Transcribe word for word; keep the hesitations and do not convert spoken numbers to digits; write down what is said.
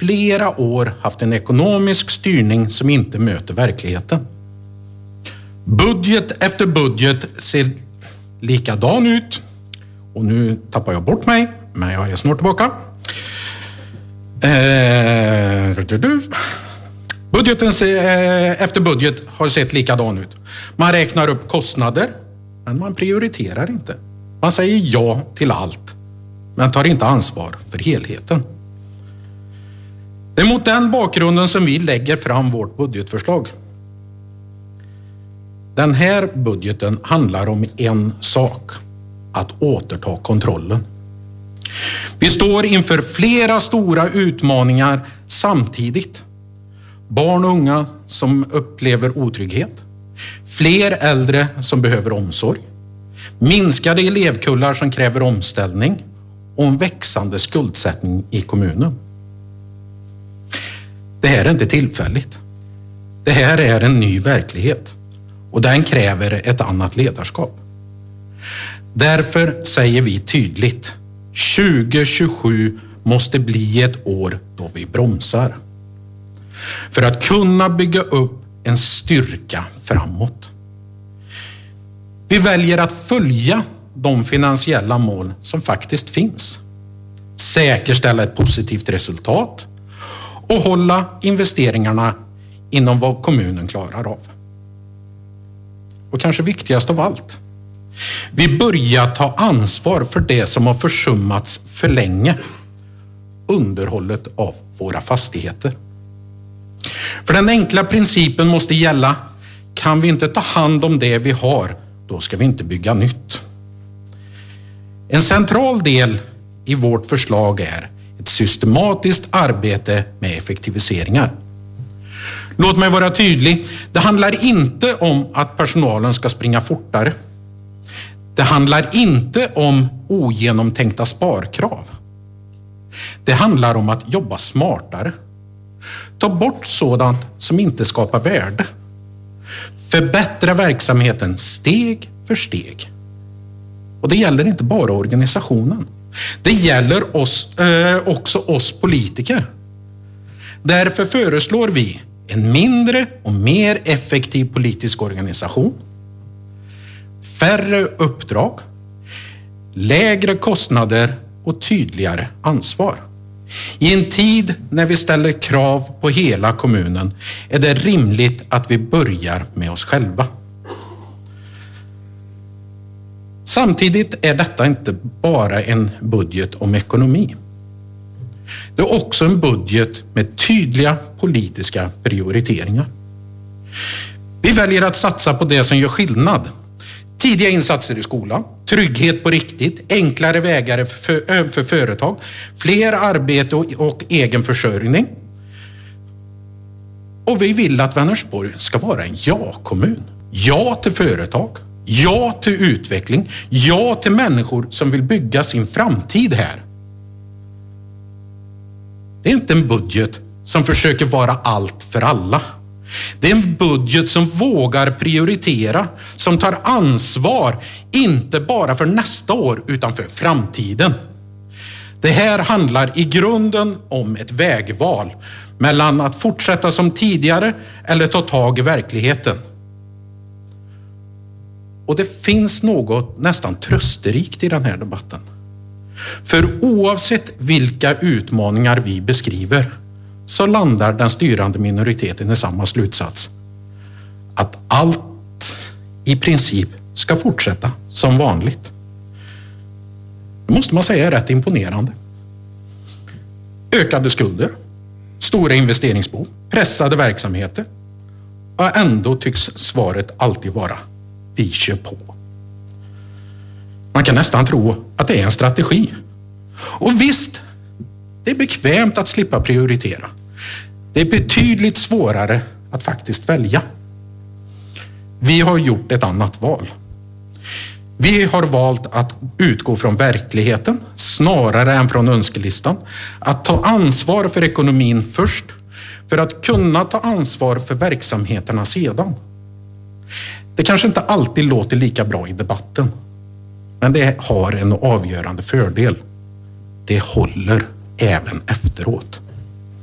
flera år haft en ekonomisk styrning som inte möter verkligheten. Budget efter budget ser likadan ut. Och nu tappar jag bort mig, men jag är snart tillbaka. Eh, budgeten efter budget har sett likadan ut. Man räknar upp kostnader, men man prioriterar inte. Man säger ja till allt, men tar inte ansvar för helheten. Det är mot den bakgrunden som vi lägger fram vårt budgetförslag. Den här budgeten handlar om en sak: att återta kontrollen. Vi står inför flera stora utmaningar samtidigt. Barn och unga som upplever otrygghet, fler äldre som behöver omsorg, minskade elevkullar som kräver omställning och en växande skuldsättning i kommunen. Det här är inte tillfälligt. Det här är en ny verklighet och den kräver ett annat ledarskap. Därför säger vi tydligt: tjugo tjugosju måste bli ett år då vi bromsar. För att kunna bygga upp en styrka framåt. Vi väljer att följa de finansiella mål som faktiskt finns. Säkerställa ett positivt resultat och hålla investeringarna inom vad kommunen klarar av. Och kanske viktigast av allt: vi börjar ta ansvar för det som har försummats för länge. Underhållet av våra fastigheter. För den enkla principen måste gälla: kan vi inte ta hand om det vi har, då ska vi inte bygga nytt. En central del i vårt förslag är ett systematiskt arbete med effektiviseringar. Låt mig vara tydlig. Det handlar inte om att personalen ska springa fortare. Det handlar inte om ogenomtänkta sparkrav. Det handlar om att jobba smartare. Ta bort sådant som inte skapar värde. Förbättra verksamheten steg för steg. Och det gäller inte bara organisationen. Det gäller oss, eh, också oss politiker. Därför föreslår vi en mindre och mer effektiv politisk organisation. Färre uppdrag, lägre kostnader och tydligare ansvar. I en tid när vi ställer krav på hela kommunen är det rimligt att vi börjar med oss själva. Samtidigt är detta inte bara en budget om ekonomi. Det är också en budget med tydliga politiska prioriteringar. Vi väljer att satsa på det som gör skillnad. Tidiga insatser i skolan, trygghet på riktigt, enklare vägar för, för företag, fler arbete och, och egen försörjning. Och vi vill att Vänersborg ska vara en ja-kommun. Ja till företag, ja till utveckling, ja till människor som vill bygga sin framtid här. Det är inte en budget som försöker vara allt för alla. Det är en budget som vågar prioritera, som tar ansvar, inte bara för nästa år utan för framtiden. Det här handlar i grunden om ett vägval mellan att fortsätta som tidigare eller ta tag i verkligheten. Och det finns något nästan trösterikt i den här debatten. För oavsett vilka utmaningar vi beskriver så landar den styrande minoriteten i samma slutsats. Att allt i princip ska fortsätta som vanligt. Det måste man säga är rätt imponerande. Ökade skulder, stora investeringsbehov, pressade verksamheter. Och ändå tycks svaret alltid vara: vi kör på. Man kan nästan tro att det är en strategi. Och visst, det är bekvämt att slippa prioritera. Det är betydligt svårare att faktiskt välja. Vi har gjort ett annat val. Vi har valt att utgå från verkligheten snarare än från önskelistan. Att ta ansvar för ekonomin först för att kunna ta ansvar för verksamheterna sedan. Det kanske inte alltid låter lika bra i debatten. Men det har en avgörande fördel. Det håller även efteråt.